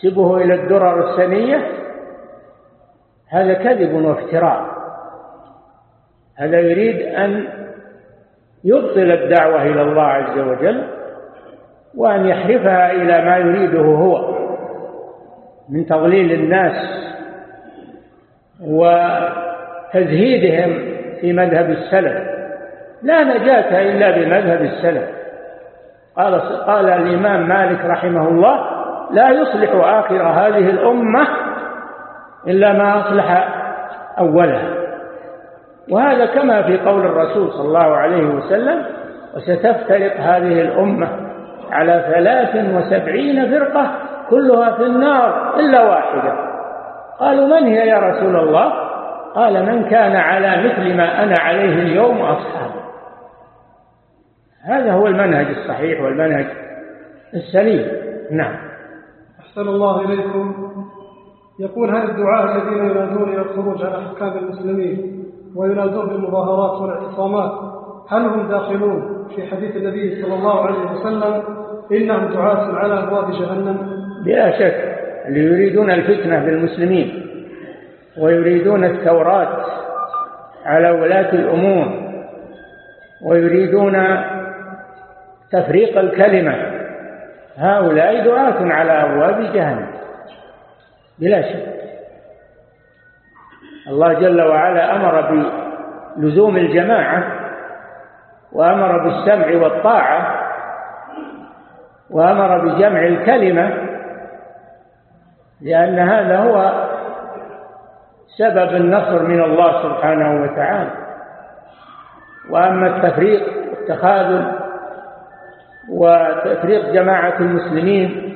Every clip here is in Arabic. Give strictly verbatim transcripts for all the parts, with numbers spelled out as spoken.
يحسبه إلى الدرر السنية، هذا كذب وافتراء. هذا يريد أن يبطل الدعوة إلى الله عز وجل وأن يحرفها إلى ما يريده هو من تضليل الناس وتزهيدهم في مذهب السلف. لا نجاة إلا بمذهب السلف. قال, قال الإمام مالك رحمه الله: لا يصلح آخر هذه الأمة إلا ما أصلح أولها. وهذا كما في قول الرسول صلى الله عليه وسلم: وستفترق هذه الأمة على ثلاث وسبعين فرقة كلها في النار إلا واحدة. قالوا: من هي يا رسول الله؟ قال: من كان على مثل ما أنا عليه اليوم وأصحابي. هذا هو المنهج الصحيح والمنهج السليم. نعم. أحسن الله إليكم. يقول: هل الدعاة الذين ينادون إلى الخروج على حكام المسلمين وينادون بالمظاهرات والاعتصامات هل هم داخلون في حديث النبي صلى الله عليه وسلم إنهم دعاة على أبواب جهنم؟ بلا شك، اللي يريدون الفتنة بالمسلمين ويريدون الثورات على ولاة الأمور ويريدون تفريق الكلمة، هؤلاء دعاة على أبواب جهنم بلا شك. الله جل وعلا أمر بلزوم الجماعة وأمر بالسمع والطاعة وأمر بجمع الكلمة، لأن هذا هو سبب النصر من الله سبحانه وتعالى. وأما التفريق والتخاذل وتفريق جماعة المسلمين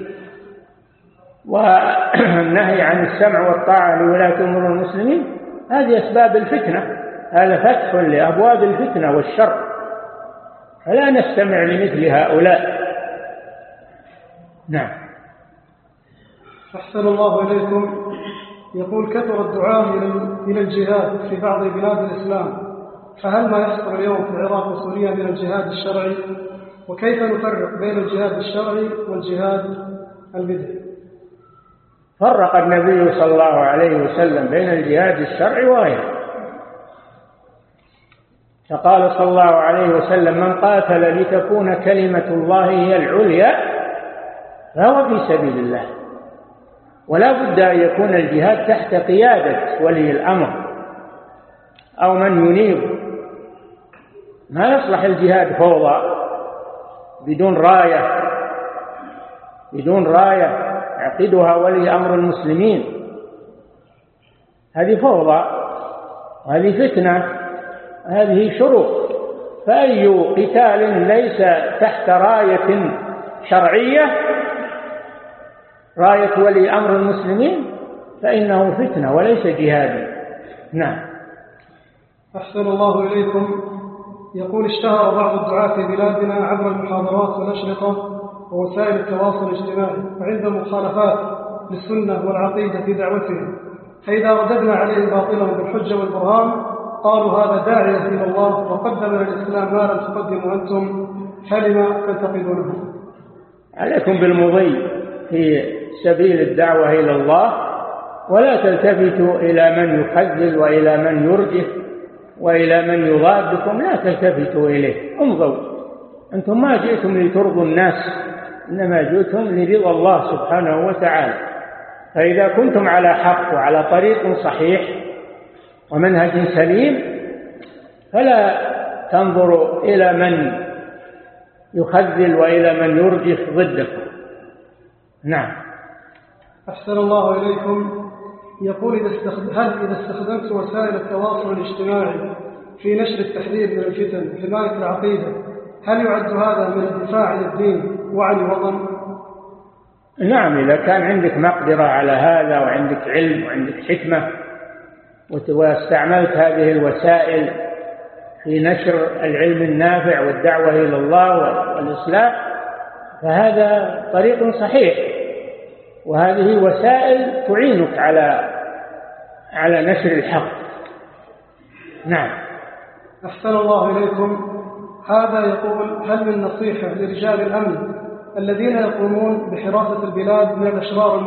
والنهي عن السمع والطاعة لولاة أمور المسلمين، هذه أسباب الفتنة. هذا فتح لأبواب الفتنة والشر، فلا نستمع لمثل هؤلاء. نعم. أحسن الله إليكم. يقول: كثر الدعاة إلى الجهاد في بعض بلاد الإسلام، فهل ما يحصل اليوم في العراق وسوريا من الجهاد الشرعي؟ وكيف نفرق بين الجهاد الشرعي والجهاد البدعي؟ فرق النبي صلى الله عليه وسلم بين الجهاد الشرعي وغيره، فقال صلى الله عليه وسلم: من قاتل لتكون كلمة الله هي العليا فهو في سبيل الله. ولا بد أن يكون الجهاد تحت قيادة ولي الأمر أو من ينيب. ما يصلح الجهاد فوضى بدون راية بدون راية يعقدها ولي أمر المسلمين. هذه فوضى وهذه فتنة، هذه شروط. فأي قتال ليس تحت راية شرعية، راية ولي أمر المسلمين، فإنه فتنة وليس جهادي. نعم. أحسن الله إليكم. يقول: اشتهر بعض الدعاة في بلادنا عبر المحاضرات والأشرطة ووسائل التواصل الاجتماعي وعند مخالفات للسنة والعقيدة في دعوتهم، فإذا رددنا عليهم باطلهم بالحجة والبرهان قالوا هذا داعية إلى الله وقدم للإسلام ما لم تقدموا أنتم، فلما تنتقدونه؟ عليكم بالمضي في سبيل الدعوة إلى الله، ولا تلتفتوا إلى من يخذل وإلى من يرجف وإلى من يضادكم، لا تلتفتوا إليه. امضوا، أنتم ما جئتم لترضوا الناس، إنما جئتم لرضا الله سبحانه وتعالى. فإذا كنتم على حق وعلى طريق صحيح ومنهج سليم فلا تنظروا إلى من يخذل وإلى من يرجف ضدكم. نعم. أحسن الله إليكم. يقول: إذا استخد... هل إذا استخدمت وسائل التواصل الاجتماعي في نشر التحذير من الفتن حماية العقيدة، هل يعد هذا من الدفاع عن الدين وعن الوطن؟ نعم، إذا كان عندك مقدرة على هذا وعندك علم وعندك حكمة واستعملت هذه الوسائل في نشر العلم النافع والدعوة إلى الله والإصلاح، فهذا طريق صحيح، وهذه وسائل تعينك على على نشر الحق. نعم. أحسن الله إليكم. هذا يقول: هل من نصيحة لرجال الأمن الذين يقومون بحراسة البلاد من الأشرار